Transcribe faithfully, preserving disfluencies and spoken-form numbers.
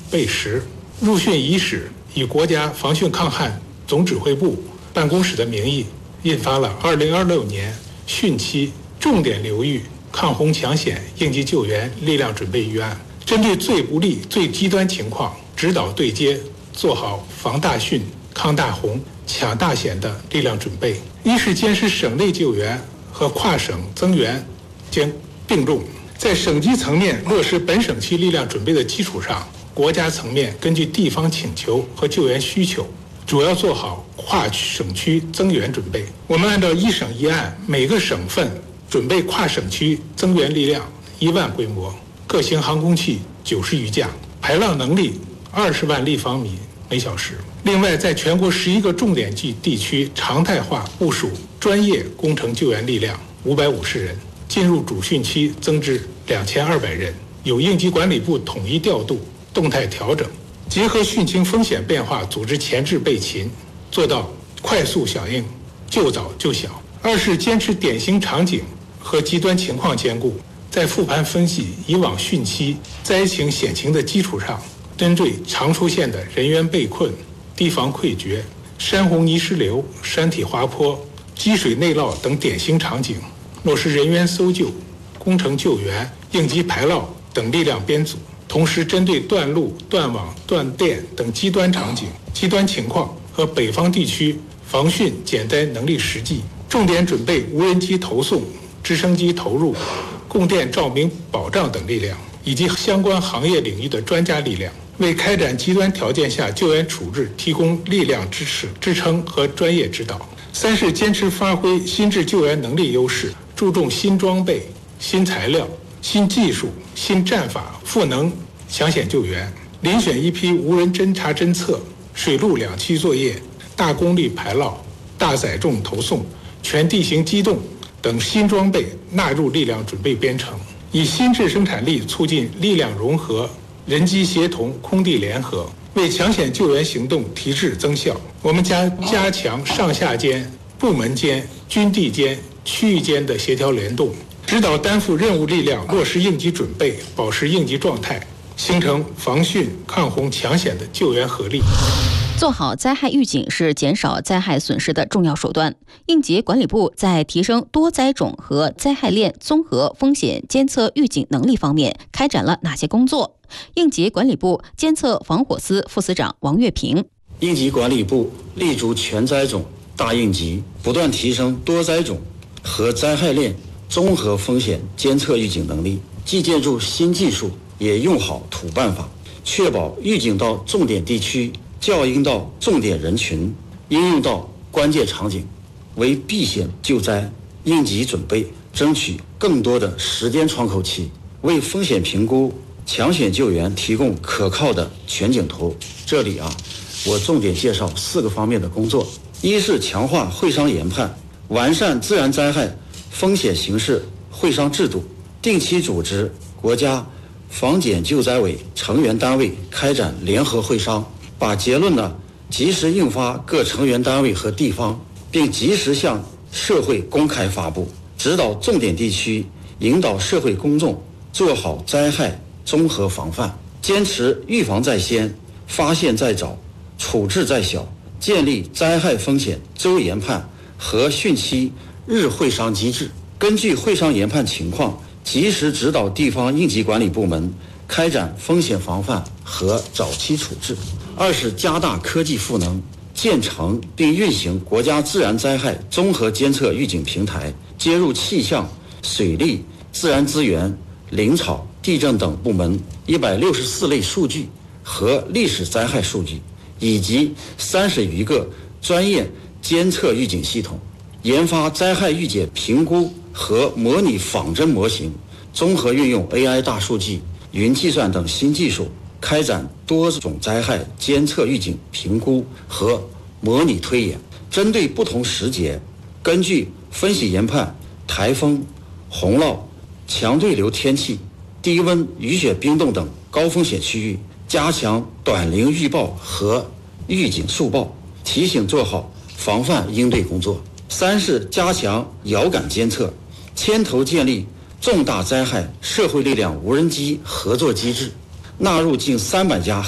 备实。入训伊始，以国家防汛抗旱总指挥部办公室的名义，印发了二零二六年汛期重点流域抗洪抢险应急救援力量准备预案，针对最不利、最极端情况，指导对接，做好防大汛、抗大洪、抢大险的力量准备。一是坚持省内救援和跨省增援兼并重，在省级层面落实本省区力量准备的基础上，国家层面根据地方请求和救援需求，主要做好跨省区增援准备。我们按照一省一案，每个省份准备跨省区增援力量一万规模，各型航空器九十余架，排浪能力二十万立方米每小时。另外，在全国十一个重点地区常态化部署专业工程救援力量五百五十人，进入主汛期增至两千二百人，由应急管理部统一调度、动态调整，结合汛情风险变化，组织前置备勤，做到快速响应、救早救小。二是坚持典型场景和极端情况兼顾，在复盘分析以往汛期灾情险情的基础上，针对常出现的人员被困、堤防溃决、山洪泥石流、山体滑坡、积水内涝等典型场景，落实人员搜救、工程救援、应急排涝等力量编组。同时，针对断路、断网、断电等极端场景、极端情况和北方地区防汛减灾能力实际，重点准备无人机投送、直升机投入、供电照明保障等力量，以及相关行业领域的专家力量，为开展极端条件下救援处置提供力量支持、支撑和专业指导。三是坚持发挥新质救援能力优势，注重新装备、新材料、新技术、新战法赋能抢险救援，遴选一批无人侦察侦测、水陆两栖作业、大功率排涝、大载重投送、全地形机动等新装备纳入力量准备编程，以新质生产力促进力量融合、人机协同、空地联合，为抢险救援行动提质增效。我们将加强上下间、部门间、军地间、区域间的协调联动，指导担负任务力量落实应急准备，保持应急状态，形成防汛抗洪抢险的救援合力。 做好灾害预警是减少灾害损失的重要手段。应急管理部在提升多灾种和灾害链综合风险监测预警能力方面开展了哪些工作？应急管理部监测防火司副司长王月平。 应急管理部立足全灾种、大应急，不断提升多灾种和灾害链综合风险监测预警能力，既借助新技术，也用好土办法，确保预警到重点地区、校应到重点人群、应用到关键场景，为避险救灾、应急准备争取更多的时间窗口期，为风险评估、抢险救援提供可靠的全景图。这里啊，我重点介绍四个方面的工作：一是强化会商研判，完善自然灾害风险形势会商制度，定期组织国家防检救灾委成员单位开展联合会商，把结论呢及时印发各成员单位和地方，并及时向社会公开发布，指导重点地区，引导社会公众做好灾害综合防范，坚持预防在先、发现在早、处置在小，建立灾害风险周研判和汛期日会商机制，根据会商研判情况，及时指导地方应急管理部门开展风险防范和早期处置。二是加大科技赋能，建成并运行国家自然灾害综合监测预警平台，接入气象、水利、自然资源、林草、地震等部门一百六十四类数据和历史灾害数据，以及三十余个专业监测预警系统，研发灾害预警评估和模拟仿真模型，综合运用 A I 大数据、云计算等新技术，开展多种灾害监测预警评估和模拟推演，针对不同时节，根据分析研判台风、洪涝、强对流天气、低温、雨雪冰冻等高风险区域，加强短铃预报和预警速报，提醒做好防范应对工作。三是加强遥感监测，牵头建立重大灾害社会力量无人机合作机制，纳入近三百家